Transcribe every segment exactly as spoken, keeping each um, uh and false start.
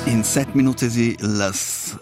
In set minuti si las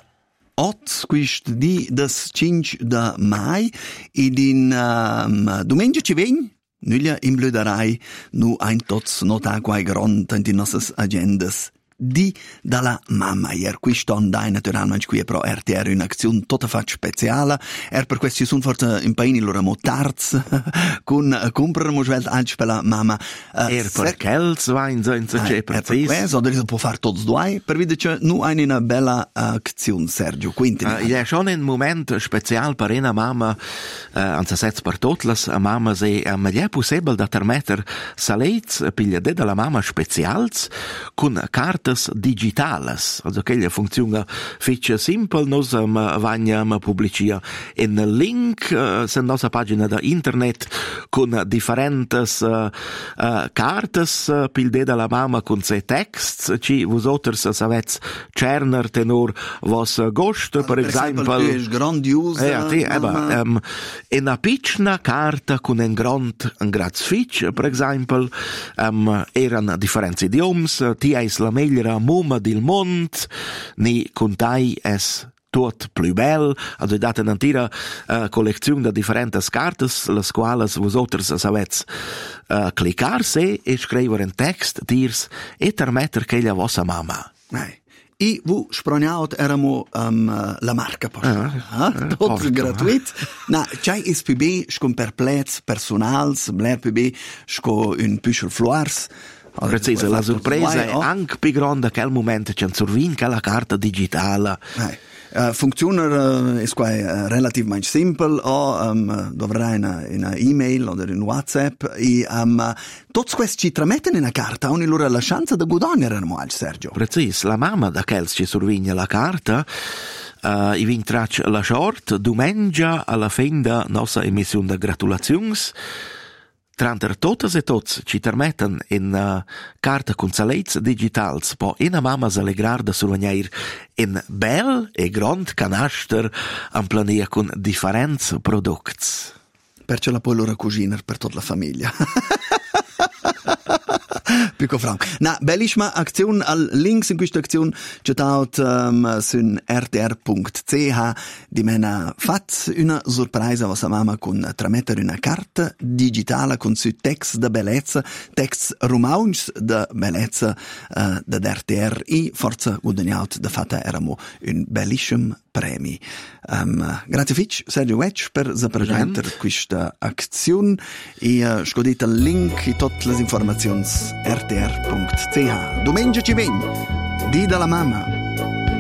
ot, quist di das cinque da mai, ed in um, domenica ci vegn, nulla in blöderai, nu ein tots nota quai grond in die nossas agendas. Di dalla mamma, ier qui ston dai naturalmente qui pro R T R un'azione tutta fatta speciale, er per questi sono forse in paini loro motards, con comprano svelt anche per la mamma. Er per kels vain so in so c'è precis. Er per questo, può fare tots due, per vedere che nu hai una bella azione, Sergio, quindi. Uh, ja, schon ein Moment special per una mamma, uh, anzi sets per totlas, a mamma se a meglio possibile da permetter salets piglia de dalla mamma specials con cartas digitales, also quella funziona fece simple, nos um, vagna pubblicia in link uh, sen nostra pagina da internet con differentes uh, uh, cartas uh, pil de dalla mamma con se texts, ci vosotros savets cerner tenor vos gost, per, per esempio è grandiosa eh, ti, eba, um, in una piccola carta con un grand un grazfitch, per esempio um, erano differenti idioms, ti eis la meglio mumma del mond, ni contai es tot più bel, also date un'intera uh, collezione di differenti cartas, las quales vosotros savets uh, clicar se e scrivere un text, dirs e permetter che la vostra mamma. Hey. I vu sproniaut eramo um, la marca postale. Ah, ah, tot porca, gratuit. Na, c'hai is più be scon per plets personals, bler più be sco un pusher floars. Precisa, la sorpresa è oh. anche più grande che al momento c'è survin che la carta digitale. Hey. Uh, funziona uh, è qua uh, relativamente simple o um, dovrai una, una email o in WhatsApp e um, tutti questi ci tramettono in una carta ogni loro la chance di guadagnare al Sergio. Precis, la mamma da che ci survigna la carta uh, i vin traccia la short domenica alla fine da nostra emissione da gratulazions. Tranter totes e tots ci permetten in uh, carta con salets digitals po ina mamma s'allegrar da survegnair in bel e grand canaster am plania con differents products. Perciò la poi loro cucina per tutta la famiglia. Pico franco. Na, bellissima azione, al links in questa azione c'è taut um, su r t r punto c h di mena fat una sorpresa vostra mamma con tramettere una carta digitale con su text da bellezza, text romauns da bellezza uh, da R T R e forza guadagnaut da fatta eramo un bellissimo premi. Um, grazie Fitch, Sergio Wetsch per la presentare questa azione e uh, scodite il link e tutte le informazioni r t r punto c h. Domenica ci vegn, di dalla mamma.